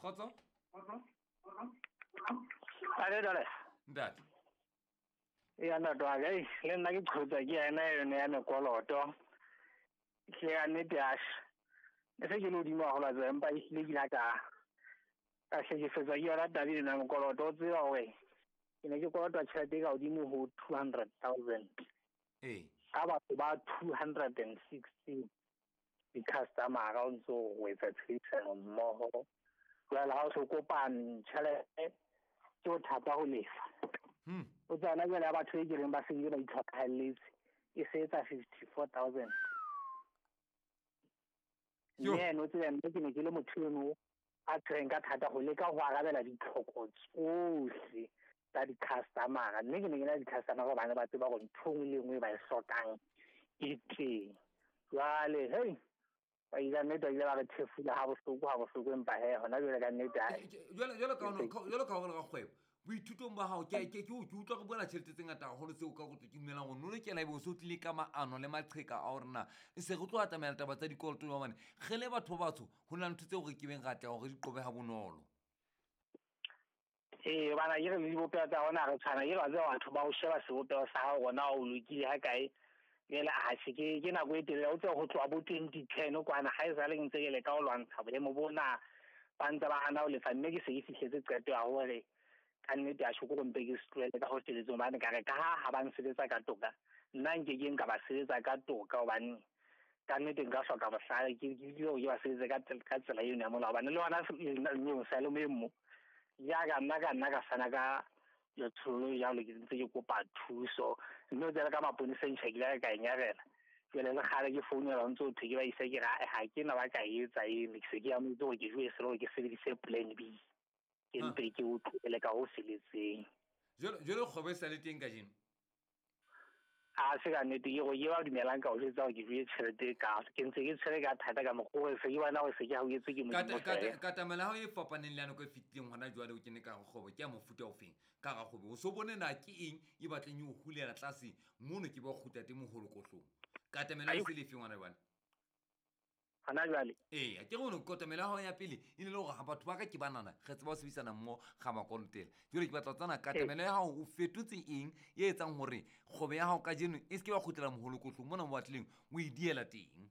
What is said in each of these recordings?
Khotso? Dale. Ntate. Ya na twa le nna ke khutsa ke ena yone ya mekoloto ke ya netiash se ke lo di mo gola tsa empa ile ke la ka se ke fetsa ke yona tabi na mekoloto tse ya we ke ne ke kolota tšhelete ka godimo ho 200,000 ka batho ba 260 di-customer account so with a tshebedisano mmogo jwale ha o se kopane tšhelete ke o thata go lefa o tsana jwale ya batho e ke reng ba se ba itlhophalletse e se etsa 54,000 no tsena ke ne ke le motho eno a tshwereng ka thata go leka go arabela ditlhoko tsohle tsa di-customer mme ke ne ke na di-customer go bana ba tseba go ntho nngwe le nngwe ba e hlokang e teng jwale hei ba ile nnete ile ba re thefula ha bohloko empa he hona jwale ka nnete jwale ka go ga kgwebo boithutong ba gago ke utlwa go bona tšhelete tse ngata gagolo tseo ka gotlo ke dumelang go nolokela ebe o se o tlile ka maano le maqheka a gorena e se go tlo atamela taba tsa dikoloto ba bane ge le batho batsho go na le ntho tseo re ke beng gatlego gore di qobe ga bonolo bana ke re le dibopeo tsa gona re tshwana ke batse batho ba go sheba sebopeo sa gago gona o lokile ga kae le a se ke nako e telele o tse go tloa bo 2010 kwana ga e sa le ntse ke le ka go lwantsha boemo bona ba ntse ba gana o lefa mme ke se ke fitlhetse qeto ya gore ka nnete a shoko mpe ke setlwele ka go teletsong bane ka re ka ha ba nsebetsa ka toka nna nke ke nka ba sebetsa ka toka hobane ka nnete nka hloka bohlale ke dilo ke ba sebetsa ka tsela eno ya molao hobane le hona le sa le mo ya ka nna ka fana ka letsholo ya le ke ntse ke kopa thuso mme o tsela ka maponisa ntšhekile ka inyarela jwale le gale ke founela ntse o theke ba isa ke ga ke na ba ka etsa ke se ke ya mo itse go ke jwe se lo ke sebedise plan B ke mpe ke o tlele ka go seletseng jwale kgwebo e sa le teng ka jeno a se ka nnete ke go ye ba dumelang ka go jetsa go ke jwe tšhelete ka ke ntse ke tshwere ka thata ka mokgwa se ke bona go se ke hauetse ke modimo fela katamela ga e fapaneng le yana ko e fetileng gona jwale o kene ka kgwebo ke ya mofuta o feng ka ga kgwebo o se bone na ke eng e batleng e o hulela tlase mono ke ba kgutate mogolokotlong katamela e se le feng ngwana bana hana jwale ke go kotamela ga ya pele e le gore ga batho ba ka ke banana ge tse ba sebedisana mmo ga makontela jole ke batla tsana katamela ya gago o fetotse eng e etsang gore kgobe ya gago ka jeno e se ke ba khutela mogolokotlong mona mo batlileng o e diela teng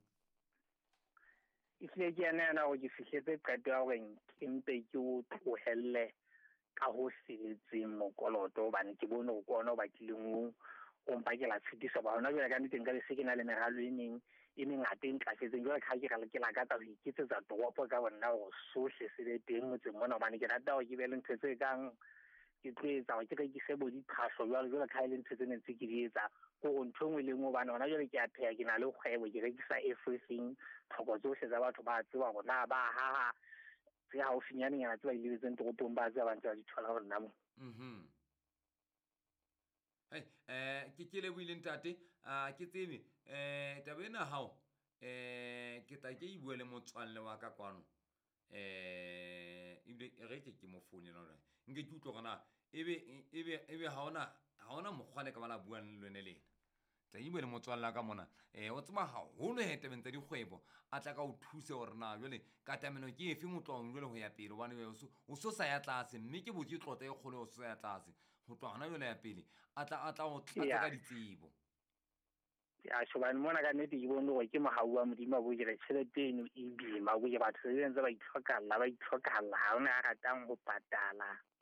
e tlile ke yana go ke fihletse qeto ya gore ke mpe ke o tlohelle ka go seletseng mokoloto hobane ke bone go kona o batlileng o mpakela tshitiso ba hona jwale ka nnete nka le se ke na le meralo e mengata e ntlafetseng jwale ga ke lakatsa go iketsetsa toropo ka bonna go sohle se be teng motseng mona hobane ke rata go ke be le ntho tse kang ke tlo etsa go ke rekise bo diphahlo jwale ka le ntho tse ne ntse ke di etsa go ntho nngwe le nngwe hobane hona jwale ke a pheya ke na le kgwebo ke rekisa everything tlhoko tsohle tsa batho ba tseba gore na ba haha tse gaufinyana tse ba iletseng toropong ba tseba ba ntse ba di thola gore nna mo ke leboile ntate ke tsebe taba ena hao ke tla ke e bue le motswalle wa ka kwano ebile ge ke mo founela gore nke ke utlwa gona ebe ga ona mokgwa le ka bala buang le lone lena tla e bue le motswalle ka mona o tseba gagolo he tabeng tsa dikgwebo a tla ka o thuse gore na jwale katamelo ke efe motlwaong jwale go ya pele gobane o se sa ya tlase mme ke botse tlota e kgolo o se sa ya tlase go tloa gona jwale ya pele a tla go tlatsa ka ditsebo ya shobane mona ka nnete ke bone gore ke mogau wa modimo a bo kere tšhelete eno e bima bo ke batho se ntse ba itlhokalla ga ona a ratang go patala